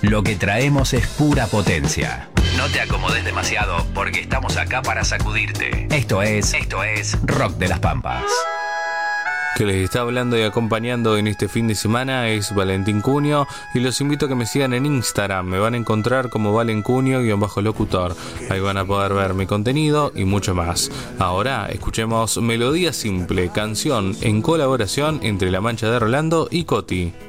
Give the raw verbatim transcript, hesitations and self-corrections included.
Lo que traemos es pura potencia. No te acomodes demasiado porque estamos acá para sacudirte. Esto es, esto es Rock de las Pampas. Que les está hablando y acompañando en este fin de semana es Valentín Cunio, y los invito a que me sigan en Instagram. Me van a encontrar como Valen Cunio-locutor. Ahí van a poder ver mi contenido y mucho más. Ahora escuchemos Melodía Simple, canción en colaboración entre La Mancha de Rolando y Coti.